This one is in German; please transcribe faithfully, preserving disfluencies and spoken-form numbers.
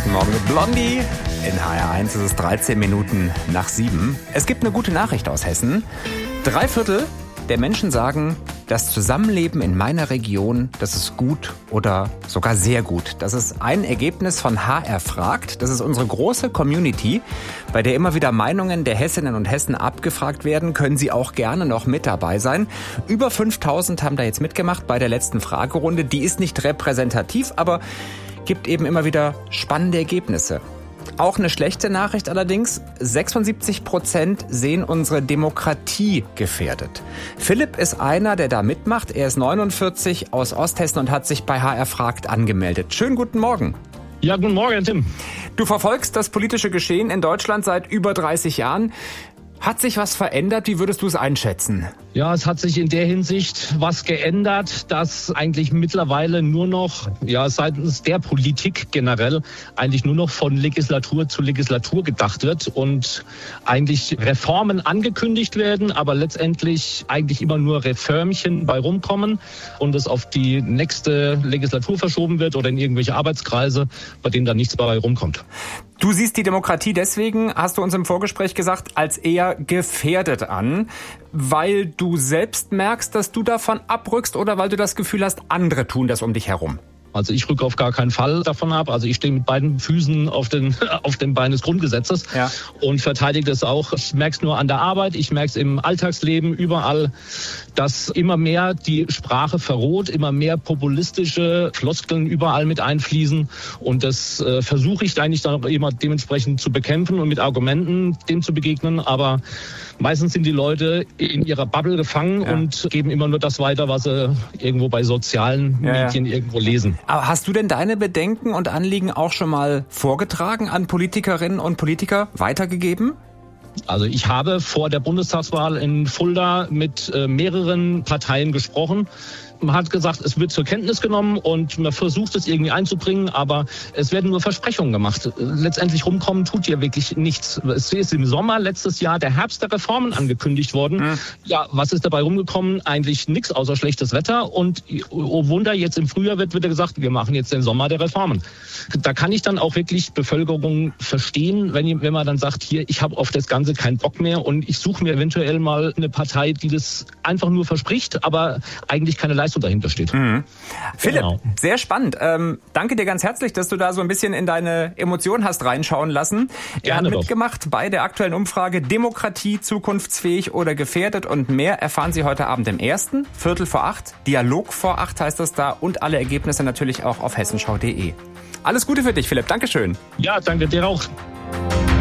Guten Morgen mit Blondie. In H R eins ist es dreizehn Minuten nach sieben. Es gibt eine gute Nachricht aus Hessen. Drei Viertel der Menschen sagen, das Zusammenleben in meiner Region, das ist gut oder sogar sehr gut. Das ist ein Ergebnis von H R fragt. Das ist unsere große Community, bei der immer wieder Meinungen der Hessinnen und Hessen abgefragt werden. Können Sie auch gerne noch mit dabei sein. Über fünftausend haben da jetzt mitgemacht bei der letzten Fragerunde. Die ist nicht repräsentativ, aber gibt eben immer wieder spannende Ergebnisse. Auch eine schlechte Nachricht allerdings, sechsundsiebzig Prozent sehen unsere Demokratie gefährdet. Philipp ist einer, der da mitmacht. Er ist neunundvierzig, aus Osthessen und hat sich bei H R fragt angemeldet. Schönen guten Morgen. Ja, guten Morgen, Tim. Du verfolgst das politische Geschehen in Deutschland seit über dreißig Jahren. Hat sich was verändert? Wie würdest du es einschätzen? Ja, es hat sich in der Hinsicht was geändert, dass eigentlich mittlerweile nur noch, ja, seitens der Politik generell eigentlich nur noch von Legislatur zu Legislatur gedacht wird und eigentlich Reformen angekündigt werden, aber letztendlich eigentlich immer nur Reformchen bei rumkommen und es auf die nächste Legislatur verschoben wird oder in irgendwelche Arbeitskreise, bei denen dann nichts dabei rumkommt. Du siehst die Demokratie deswegen, hast du uns im Vorgespräch gesagt, als eher gefährdet an, weil du selbst merkst, dass du davon abrückst oder weil du das Gefühl hast, andere tun das um dich herum? Also ich rücke auf gar keinen Fall davon ab. Also ich stehe mit beiden Füßen auf den auf dem Bein des Grundgesetzes, ja, und verteidige das auch. Ich merke es nur an der Arbeit, ich merke es im Alltagsleben, überall, dass immer mehr die Sprache verroht, immer mehr populistische Floskeln überall mit einfließen. Und das äh, versuche ich eigentlich dann auch immer dementsprechend zu bekämpfen und mit Argumenten dem zu begegnen. Aber meistens sind die Leute in ihrer Bubble gefangen, ja, und geben immer nur das weiter, was sie irgendwo bei sozialen ja, Medien ja. irgendwo lesen. Aber hast du denn deine Bedenken und Anliegen auch schon mal vorgetragen, an Politikerinnen und Politiker weitergegeben? Also ich habe vor der Bundestagswahl in Fulda mit äh, mehreren Parteien gesprochen. Man hat gesagt, es wird zur Kenntnis genommen und man versucht es irgendwie einzubringen, aber es werden nur Versprechungen gemacht. Letztendlich rumkommen tut hier wirklich nichts. Es ist im Sommer letztes Jahr der Herbst der Reformen angekündigt worden. Mhm. Ja, was ist dabei rumgekommen? Eigentlich nichts außer schlechtes Wetter und oh Wunder, jetzt im Frühjahr wird wieder gesagt, wir machen jetzt den Sommer der Reformen. Da kann ich dann auch wirklich Bevölkerung verstehen, wenn, wenn man dann sagt, hier, ich habe auf das Ganze keinen Bock mehr und ich suche mir eventuell mal eine Partei, die das einfach nur verspricht, aber eigentlich keine Leistung dahinter steht. Mhm. Philipp, genau. Sehr spannend. Ähm, danke dir ganz herzlich, dass du da so ein bisschen in deine Emotionen hast reinschauen lassen. Er hat mitgemacht bei der aktuellen Umfrage Demokratie zukunftsfähig oder gefährdet und mehr erfahren Sie heute Abend im ersten, Viertel vor acht, Dialog vor acht heißt das da und alle Ergebnisse natürlich auch auf hessenschau punkt de. Alles Gute für dich, Philipp. Dankeschön. Ja, danke dir auch.